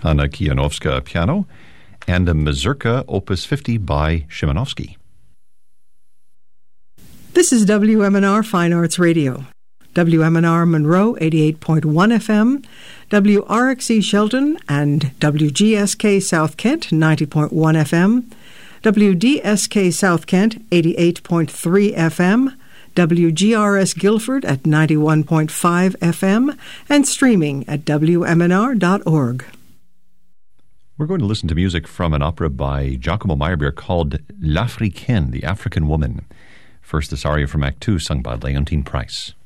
on a Kianowska piano, and a Mazurka Opus 50 by Szymanowski. This is WMNR Fine Arts Radio. WMNR Monroe 88.1 FM, WRXE Shelton and WGSK South Kent 90.1 FM, WDSK South Kent 88.3 FM, WGRS Guilford at 91.5 FM, and streaming at WMNR.org. We're going to listen to music from an opera by Giacomo Meyerbeer called L'Africaine, the African Woman. First, this aria from Act 2, sung by Leontine Price.